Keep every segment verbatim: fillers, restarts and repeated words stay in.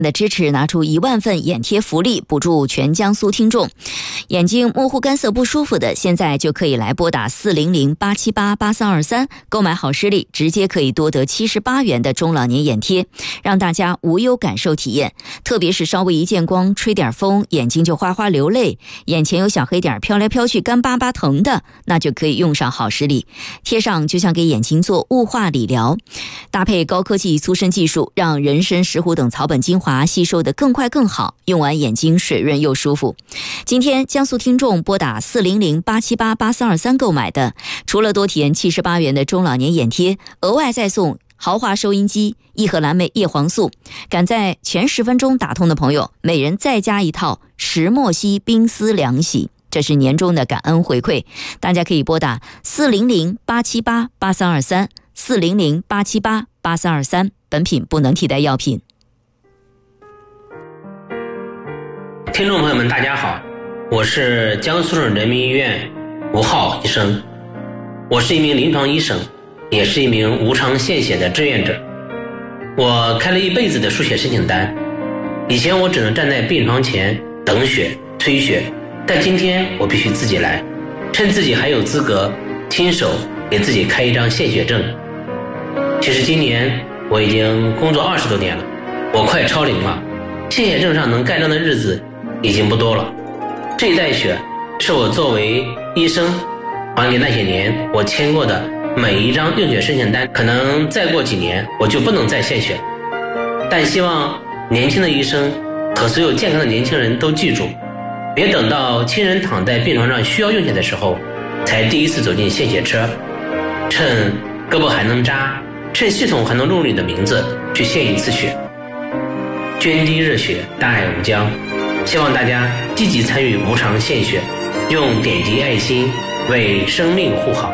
的支持，拿出一万份眼贴福利，补助全江苏听众。眼睛模糊干涩不舒服的，现在就可以来拨打四零零八七八八三二三购买好视力，直接可以多得七十八元的中老年眼贴，让大家无忧感受体验。特别是稍微一见光、吹点风，眼睛就哗哗流泪，眼前有小黑点飘来飘去、干巴巴疼的，那就可以用上好视力，贴上就像给眼睛做雾化理疗，搭配高科技粗参技术，让人参、石斛等草本精华吸收得更快更好，用完眼睛水润又舒服。今天江苏听众拨打四零零八七八八三二三购买的，除了多体验七十八元的中老年眼贴，额外再送豪华收音机、益和蓝莓叶黄素，赶在前十分钟打通的朋友，每人再加一套石墨烯冰丝凉洗，这是年终的感恩回馈。大家可以拨打四零零八七八八三二三 四零零八七八八三二三，本品不能替代药品。 听众朋友们大家好，我是江苏省人民医院吴浩医生，我是一名临床医生，也是一名无偿献血的志愿者。我开了一辈子的输血申请单，以前我只能站在病床前等血催血，但今天我必须自己来，趁自己还有资格，亲手给自己开一张献血证。其实今年我已经工作二十多年了，我快超龄了，献血证上能盖章的日子已经不多了。这一袋血是我作为医生还给那些年我签过的每一张用血申请单，可能再过几年我就不能再献血，但希望年轻的医生和所有健康的年轻人都记住，别等到亲人躺在病床上需要用血的时候才第一次走进献血车，趁胳膊还能扎，趁系统还能录你的名字去献一次血。捐滴热血，大爱无疆，希望大家积极参与无偿献血，用点滴爱心为生命护航。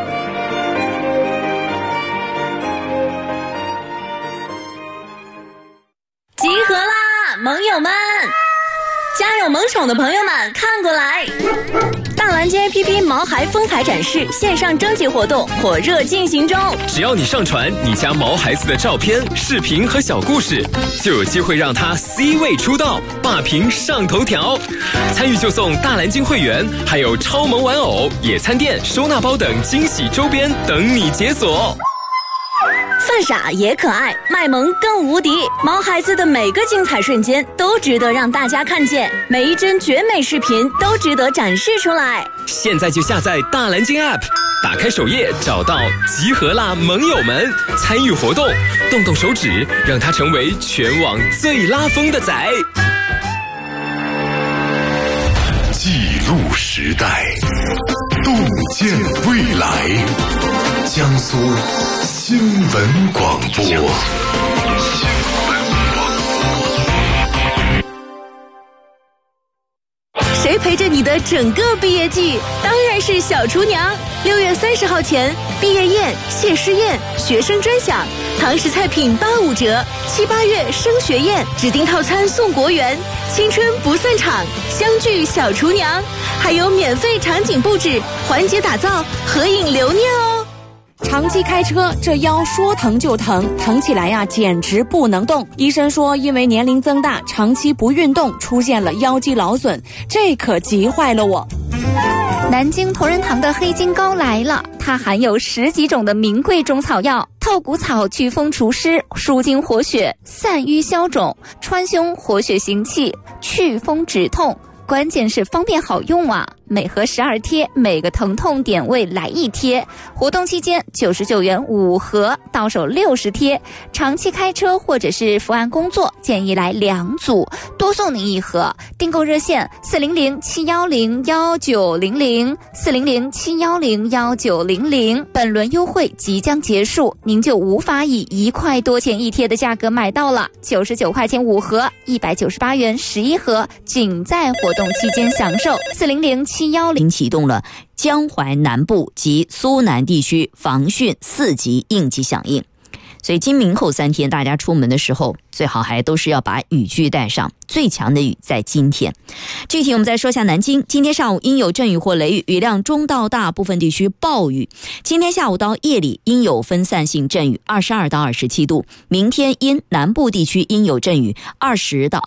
集合啦，盟友们！家有萌宠的朋友们看过来，大蓝鲸 A P P 毛孩风采展示线上征集活动火热进行中， 只要你上传你家毛孩子的照片、视频和小故事，就有机会让他 C 位出道，霸屏上头条。参与就送大蓝鲸会员，还有超萌玩偶、野餐垫、收纳包等惊喜周边等你解锁。 犯傻也可爱，卖萌更无敌，毛孩子的每个精彩瞬间都值得让大家看见，每一帧绝美视频都值得展示出来。 现在就下载大蓝鲸 App， 打开首页找到集合啦盟友们，参与活动，动动手指，让它成为全网最拉风的仔。 记录时代，洞见未来，江苏新闻广播。 谁陪着你的整个毕业季？当然是小厨娘。六月三十号前，毕业宴、谢师宴、学生专享，堂食菜品八五折。七八月升学宴，指定套餐送国园。青春不散场，相聚小厨娘，还有免费场景布置、环节打造、合影留念哦。 长期开车，这腰说疼就疼，疼起来呀简直不能动。医生说，因为年龄增大，长期不运动，出现了腰肌劳损，这可急坏了我。 南京同仁堂的黑金膏来了，它含有十几种的名贵中草药，透骨草祛风除湿，舒筋活血，散瘀消肿，川芎活血行气，祛风止痛，关键是方便好用啊！每盒十二贴，每个疼痛点位来一贴。活动期间九十九元五盒，到手六十贴。长期开车或者是伏案工作，建议来两组，多送您一盒。订购热线四零零七幺零幺九零零 四零零七幺零幺九零零。本轮优惠即将结束，您就无法以一块多钱一贴的价格买到了。九十九块钱五盒，一百九十八元十一盒，仅在活动期间享受。四零零七幺零启动了江淮南部及苏南地区防汛四级应急响应。 所以今明后三天大家出门的时候最好还都是要把雨具带上，最强的雨在今天。具体我们再说下南京，今天上午应有阵雨或雷雨，雨量中到大，部分地区暴雨。今天下午到夜里应有分散性阵雨，二十二到二十七度。明天因南部地区应有阵雨，二十到